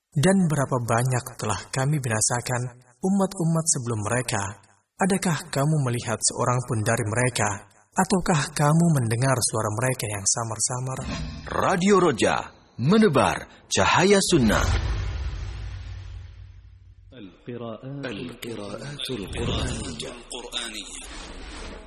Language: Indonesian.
Dan berapa banyak telah kami binasakan umat-umat sebelum mereka. Adakah kamu melihat seorang pun dari mereka? Ataukah kamu mendengar suara mereka yang samar-samar? Radio Roja, menebar cahaya sunnah. Al-Qira'atul Qur'aniyah.